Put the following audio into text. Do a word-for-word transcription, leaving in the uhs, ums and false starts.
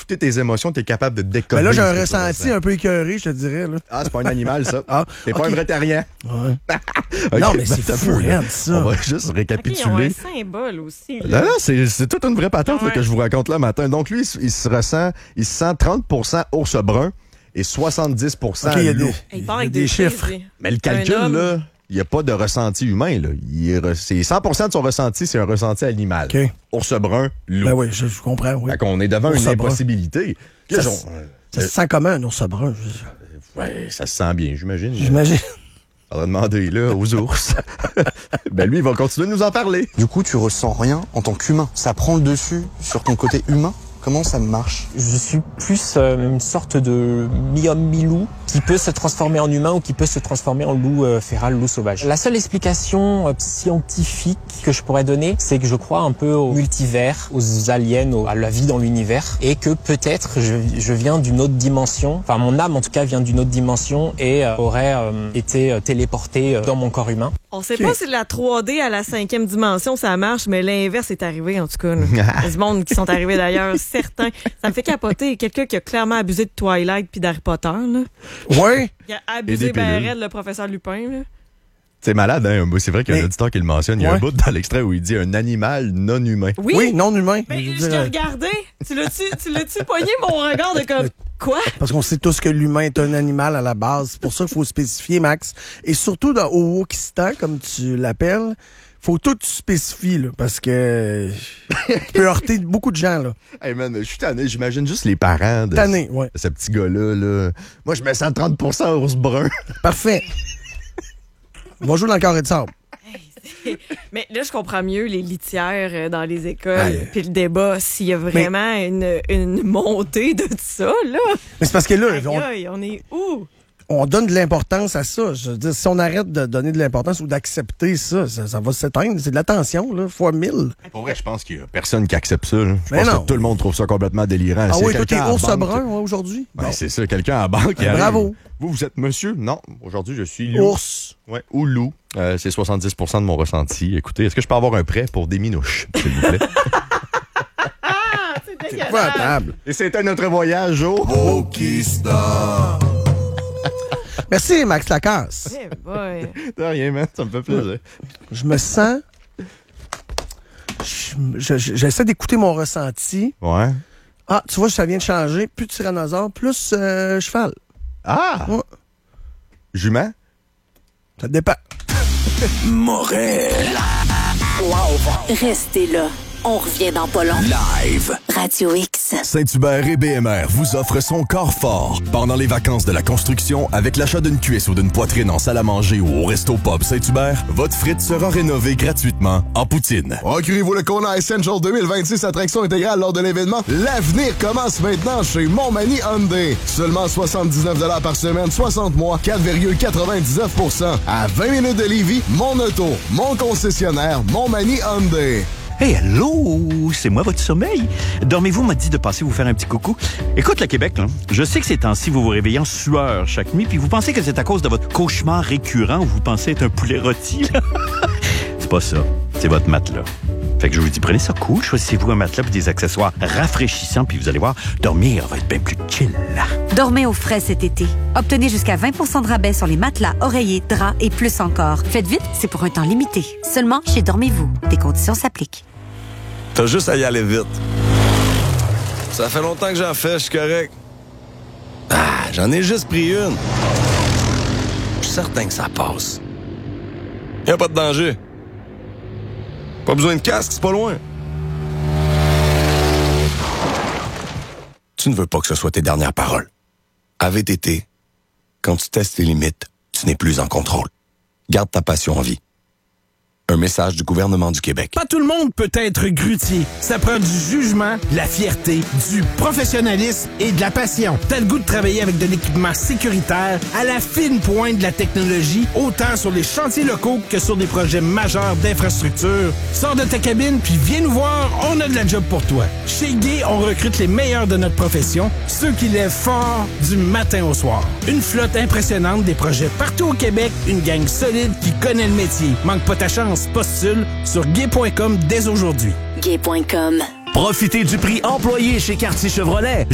écouter tes émotions, t'es capable de décoller. Mais là, j'ai un ressenti un peu écœuré, je te dirais. Là. Ah, c'est pas un animal, ça. Ah, T'es okay. pas un vrai terrien. Ouais. Okay, non, mais c'est ben, fou, hein, ça. On va juste récapituler. Okay, ils ont un symbole aussi. Là. Là, là, c'est, c'est toute une vraie patente ouais. là, que je vous raconte là matin. Donc, lui, il, il se ressent, il se sent trente pour cent ours brun et soixante-dix pour cent okay, loup. Il y a des, il y a des chiffres. Lui. Mais le calcul, là, il n'y a pas de ressenti humain. Là. Il est, c'est cent pour cent de son ressenti, c'est un ressenti animal. Okay. Ours brun, loup. Ben oui, je, je comprends. Oui. Fait qu'on est devant ours une impossibilité. Ça, ça, ça se sent comment, un ours brun? Oui, ça se sent bien, j'imagine. J'imagine. On va demander là aux ours. Ben lui, il va continuer de nous en parler. Du coup, tu ressens rien en tant qu'humain. Ça prend le dessus sur ton côté humain. Comment ça marche? Je suis plus euh, une sorte de mi-homme, mi-loup qui peut se transformer en humain ou qui peut se transformer en loup euh, féral, loup sauvage. La seule explication euh, scientifique que je pourrais donner, c'est que je crois un peu au multivers, aux aliens, au, à la vie dans l'univers, et que peut-être je, je viens d'une autre dimension, enfin mon âme en tout cas vient d'une autre dimension et euh, aurait euh, été euh, téléportée euh, dans mon corps humain. On sait okay. pas si la trois D à la cinquième dimension ça marche, mais l'inverse est arrivé en tout cas. Il y a du monde qui sont arrivés d'ailleurs, certains. Ça me fait capoter. Quelqu'un qui a clairement abusé de Twilight puis d'Harry Potter. Là. Oui. Il a abusé ben raide le professeur Lupin. Là. C'est malade, hein? C'est vrai qu'il y a un auditeur qui le mentionne. Il y a ouais. un bout dans l'extrait où il dit un animal non humain. Oui, oui non humain. Mais je, je t'ai regardé. Tu l'as-tu, tu l'as-tu pogné mon regard de comme quoi? Parce qu'on sait tous que l'humain est un animal à la base. C'est pour ça qu'il faut spécifier, Max. Et surtout dans, au Wokistan, comme tu l'appelles, faut tout spécifier, là, parce que tu peux heurter beaucoup de gens, là. Hey man, je suis tanné, j'imagine juste les parents de, tanné, ouais. de ce petit gars-là, là. Moi, je me sens trente pour cent ours brun. Parfait. On va jouer dans le carré de sable. Hey, mais là, je comprends mieux les litières dans les écoles, puis le débat, s'il y a vraiment mais, une, une montée de ça, là. Mais c'est parce que là, aïe, on, aïe, on est où? On donne de l'importance à ça. Je veux dire, si on arrête de donner de l'importance ou d'accepter ça, ça, ça va s'éteindre. C'est de l'attention, là, fois mille. Pour vrai, je pense qu'il y a personne qui accepte ça. Là. Je mais pense non. que tout le monde trouve ça complètement délirant. Ah c'est oui, toi, t'es ours banque... brun ouais, aujourd'hui? Ben, bon. C'est ça, quelqu'un à banque. Ben, bravo. Vous, vous êtes monsieur? Non, aujourd'hui, je suis loup. Ours. Ouais, ou loup. Euh, c'est soixante-dix pour cent de mon ressenti. Écoutez, est-ce que je peux avoir un prêt pour des minouches, s'il vous plaît? C'est dégueulasse. C'est pas à table. Et c'était notre voyage au Wokistan. Merci, Max Lacasse. Hey boy. De rien, man. Ça me fait plaisir. Je me sens... Je, je, j'essaie d'écouter mon ressenti. Ouais. Ah, tu vois, ça vient de changer. Plus de tyrannosaure, plus euh, cheval. Ah! Ouais. Jument? Ça dépend. Morel. Wow. Restez là. On revient dans pas long. Live. Radio X. Saint-Hubert et B M R vous offrent son corps fort pendant les vacances de la construction avec l'achat d'une cuisse ou d'une poitrine en salle à manger ou au Resto Pub Saint-Hubert. Votre frite sera rénovée gratuitement en poutine. Procurez-vous le Kona Essential deux mille vingt-six attraction intégrale lors de l'événement. L'avenir commence maintenant chez Montmagny Hyundai. Seulement soixante-dix-neuf dollars par semaine, soixante mois, quatre virgule quatre-vingt-dix-neuf pour cent. À vingt minutes de Lévis, mon auto, mon concessionnaire, Montmagny Hyundai. Hey, allô, c'est moi votre sommeil. Dormez-vous m'a dit de passer vous faire un petit coucou. Écoute le Québec, là, je sais que ces temps-ci, vous vous réveillez en sueur chaque nuit, puis vous pensez que c'est à cause de votre cauchemar récurrent où vous pensez être un poulet rôti, là. C'est pas ça, c'est votre matelas. Fait que je vous dis, prenez ça cool, choisissez-vous un matelas et des accessoires rafraîchissants, puis vous allez voir, dormir va être bien plus chill. Dormez au frais cet été. Obtenez jusqu'à vingt pour cent de rabais sur les matelas, oreillers, draps et plus encore. Faites vite, c'est pour un temps limité. Seulement chez Dormez-vous. Des conditions s'appliquent. T'as juste à y aller vite. Ça fait longtemps que j'en fais, je suis correct. Ah, j'en ai juste pris une. Je suis certain que ça passe. Y a pas de danger. Pas besoin de casque, c'est pas loin. Tu ne veux pas que ce soit tes dernières paroles. À V T T, quand tu testes tes limites, tu n'es plus en contrôle. Garde ta passion en vie. Un message du gouvernement du Québec. Pas tout le monde peut être grutier. Ça prend du jugement, de la fierté, du professionnalisme et de la passion. T'as le goût de travailler avec de l'équipement sécuritaire à la fine pointe de la technologie, autant sur les chantiers locaux que sur des projets majeurs d'infrastructure. Sors de ta cabine puis viens nous voir, on a de la job pour toi. Chez Gay, on recrute les meilleurs de notre profession, ceux qui lèvent fort du matin au soir. Une flotte impressionnante, des projets partout au Québec, une gang solide qui connaît le métier. Manque pas ta chance. Postule sur gay point com dès aujourd'hui. gay point com. Profitez du prix employé chez Quartier Chevrolet.